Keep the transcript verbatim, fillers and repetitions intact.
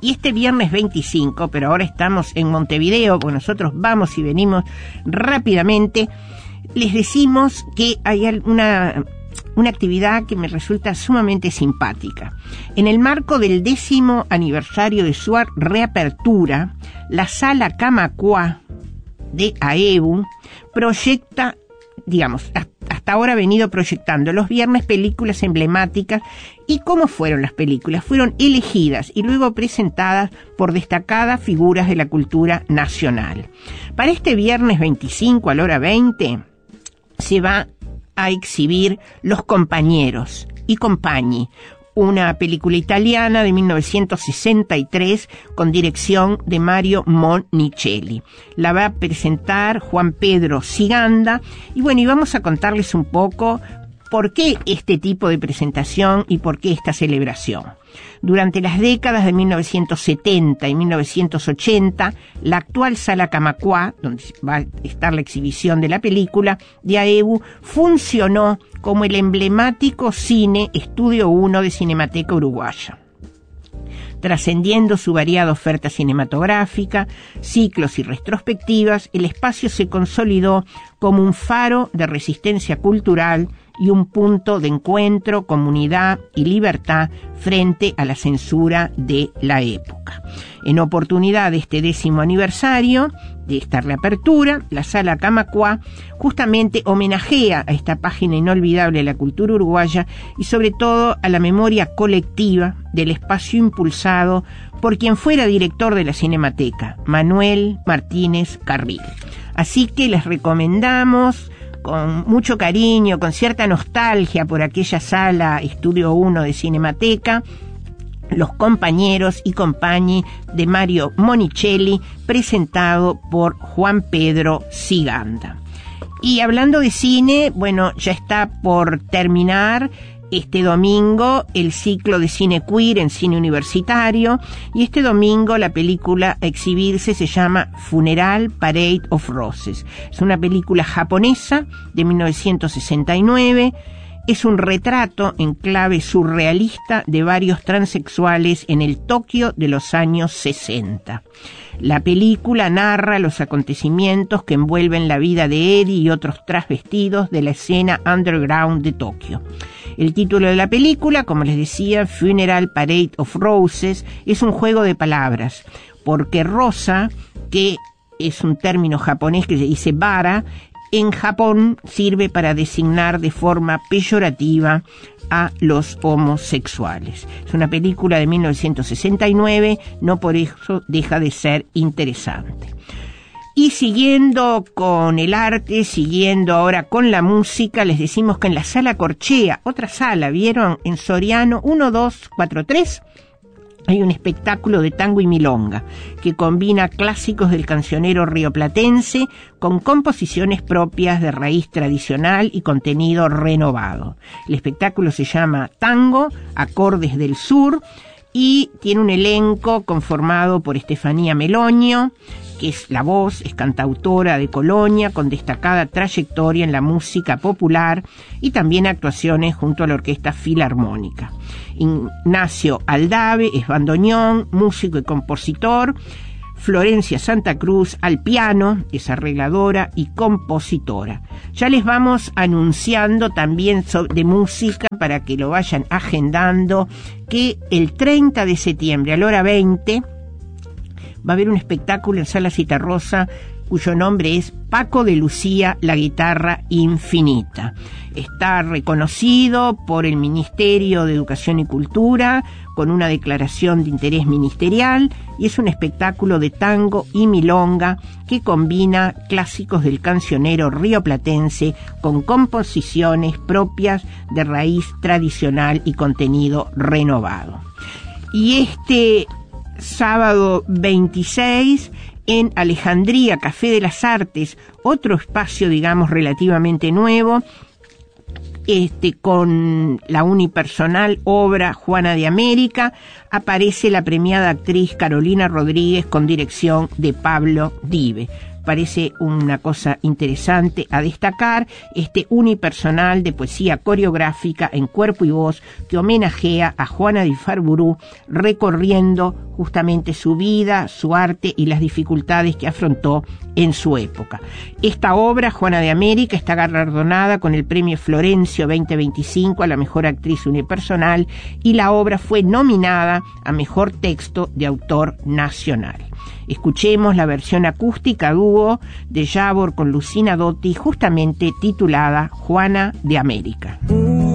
Y este viernes veinticinco, pero ahora estamos en Montevideo, porque nosotros vamos y venimos rápidamente, les decimos que hay una, una actividad que me resulta sumamente simpática. En el marco del décimo aniversario de su reapertura, la Sala Camacuá de AEBU proyecta, digamos, hasta ahora ha venido proyectando los viernes películas emblemáticas. ¿Y cómo fueron las películas? Fueron elegidas y luego presentadas por destacadas figuras de la cultura nacional. Para este viernes veinticinco a la hora veinte se va a exhibir Los Compañeros y Compagni, una película italiana de mil novecientos sesenta y tres con dirección de Mario Monicelli. La va a presentar Juan Pedro Ciganda y bueno, y vamos a contarles un poco por qué este tipo de presentación y por qué esta celebración. Durante las décadas de mil novecientos setenta y mil novecientos ochenta, la actual Sala Camacuá, donde va a estar la exhibición de la película de AEBU, funcionó como el emblemático Cine Estudio uno de Cinemateca Uruguaya. Trascendiendo su variada oferta cinematográfica, ciclos y retrospectivas, el espacio se consolidó como un faro de resistencia cultural y un punto de encuentro, comunidad y libertad frente a la censura de la época. En oportunidad de este décimo aniversario de esta reapertura, la Sala Camacuá justamente homenajea a esta página inolvidable de la cultura uruguaya y sobre todo a la memoria colectiva del espacio impulsado por quien fuera director de la Cinemateca, Manuel Martínez Carril. Así que les recomendamos con mucho cariño, con cierta nostalgia por aquella sala Estudio uno de Cinemateca, Los Compañeros y Compagni de Mario Monicelli, presentado por Juan Pedro Ciganda. Y hablando de cine, bueno, ya está por terminar este domingo el ciclo de cine queer en cine universitario, y este domingo la película a exhibirse se llama Funeral Parade of Roses. Es una película japonesa de mil novecientos sesenta y nueve. Es un retrato en clave surrealista de varios transexuales en el Tokio de los años sesenta. La película narra los acontecimientos que envuelven la vida de Eddie y otros transvestidos de la escena underground de Tokio. El título de la película, como les decía, Funeral Parade of Roses, es un juego de palabras, porque rosa, que es un término japonés que se dice bara, en Japón sirve para designar de forma peyorativa a los homosexuales. Es una película de mil novecientos sesenta y nueve, no por eso deja de ser interesante. Y siguiendo con el arte, siguiendo ahora con la música, les decimos que en la Sala Corchea, otra sala, ¿vieron? En Soriano uno dos cuatro tres, hay un espectáculo de tango y milonga que combina clásicos del cancionero rioplatense con composiciones propias de raíz tradicional y contenido renovado. El espectáculo se llama Tango, Acordes del Sur, y tiene un elenco conformado por Estefanía Meloño, que es la voz, es cantautora de Colonia, con destacada trayectoria en la música popular y también actuaciones junto a la Orquesta Filarmónica. Ignacio Aldave es bandoneón, músico y compositor. Florencia Santa Cruz al piano, es arregladora y compositora. Ya les vamos anunciando también de música para que lo vayan agendando, que el treinta de septiembre a la hora veinte va a haber un espectáculo en Sala Citarrosa cuyo nombre es Paco de Lucía, la guitarra infinita. Está reconocido por el Ministerio de Educación y Cultura con una declaración de interés ministerial, y es un espectáculo de tango y milonga que combina clásicos del cancionero rioplatense con composiciones propias de raíz tradicional y contenido renovado. Y este sábado veintiséis, en Alejandría, Café de las Artes, otro espacio, digamos, relativamente nuevo, este, con la unipersonal obra Juana de América, aparece la premiada actriz Carolina Rodríguez con dirección de Pablo Dive. Parece una cosa interesante a destacar, este unipersonal de poesía coreográfica en cuerpo y voz que homenajea a Juana de Ifarburu recorriendo justamente su vida, su arte y las dificultades que afrontó en su época. Esta obra, Juana de América, está galardonada con el Premio Florencio veinte veinticinco a la mejor actriz unipersonal y la obra fue nominada a mejor texto de autor nacional. Escuchemos la versión acústica dúo de Yavor con Lucina Dotti, justamente titulada Juana de América.